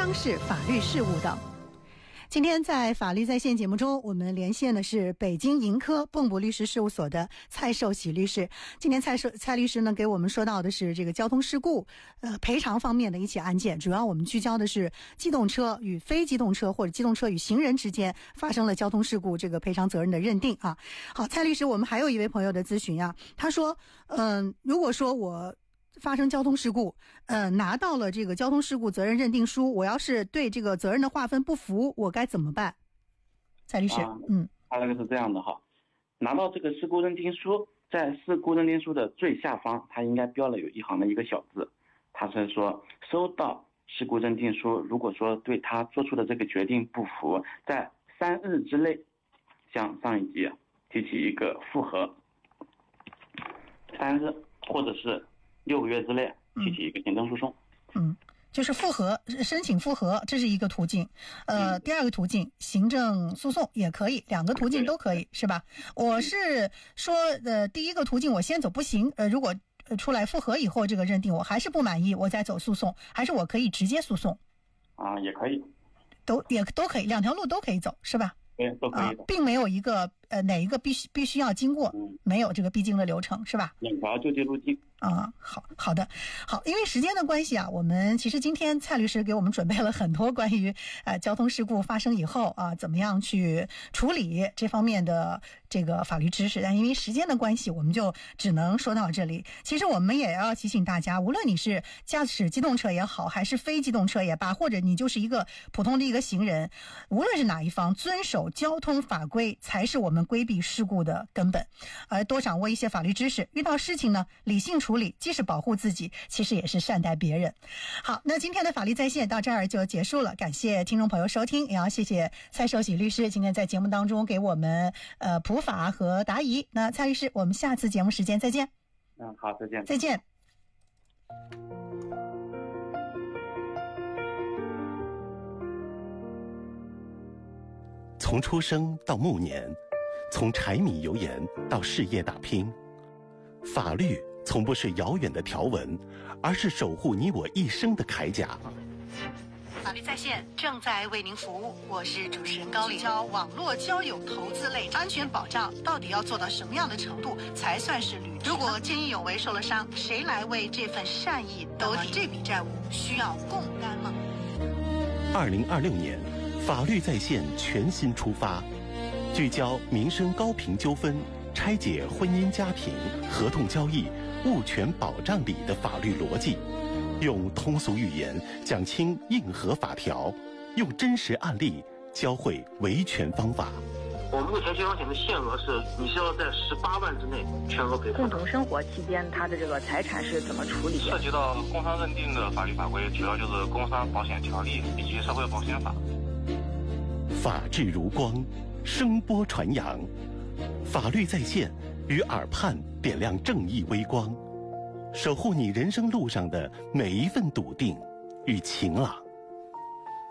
商事法律事务等。今天在法律在线节目中，我们连线的是北京盈科蚌埠律师事务所的蔡寿喜律师。今天蔡律师呢给我们说到的是这个交通事故赔偿方面的一起案件，主要我们聚焦的是机动车与非机动车或者机动车与行人之间发生了交通事故这个赔偿责任的认定啊。好，蔡律师，我们还有一位朋友的咨询啊，他说如果说我发生交通事故，拿到了这个交通事故责任认定书，我要是对这个责任的划分不服，我该怎么办？蔡律师， 他那个是这样的哈，拿到这个事故认定书，在事故认定书的最下方，它应该标了有一行的一个小字，它是说收到事故认定书，如果说对他做出的这个决定不服，在3日之内向上一级提起一个复核，3日或者是6个月之内提起一个行政诉讼。 就是复核，申请复核，这是一个途径。第二个途径，行政诉讼也可以，两个途径都可以，是吧？我是说，第一个途径我先走不行，如果出来复核以后这个认定我还是不满意，我再走诉讼，还是我可以直接诉讼？ 也可以， 都可以，两条路都可以走，是吧？ 对，都可以的。 并没有一个哪一个必须要经过，没有这个必经的流程，是吧？ 两条就地路径。 好的，因为时间的关系啊，我们其实今天蔡律师给我们准备了很多关于交通事故发生以后怎么样去处理这方面的这个法律知识，但因为时间的关系，我们就只能说到这里。其实我们也要提醒大家，无论你是驾驶机动车也好，还是非机动车也罢，或者你就是一个普通的一个行人，无论是哪一方，遵守交通法规才是我们规避事故的根本。而多掌握一些法律知识，遇到事情呢，理性处理，既是保护自己，其实也是善待别人。好，那今天的法律在线到这儿就结束了，感谢听众朋友收听，也要谢谢蔡寿喜律师今天在节目当中给我们普法和答疑。那蔡律师，我们下次节目时间再见。 好，再见。 再见。 从出生到暮年，从柴米油盐到事业打拼，法律从不是遥远的条文，而是守护你我一生的铠甲。 法律在线正在为您服务，我是主持人高丽。教网络交友投资类安全保障到底要做到什么样的程度才算是履职？如果见义勇为受了伤，谁来为这份善意兜底？这笔债务需要共担吗 ？2026年，法律在线全新出发，聚焦民生高频纠纷，拆解婚姻家庭、合同交易、物权保障里的法律逻辑，用通俗语言讲清硬核法条，用真实案例教会维权方法。 我们目前金融险的限额是，你需要在18万之内全额赔款。 共同生活期间，他的这个财产是怎么处理？ 涉及到工伤认定的法律法规，主要就是工伤保险条例以及社会保险法。 法治如光，声波传扬，法律在线，与耳畔点亮正义微光，守护你人生路上的每一份笃定与晴朗。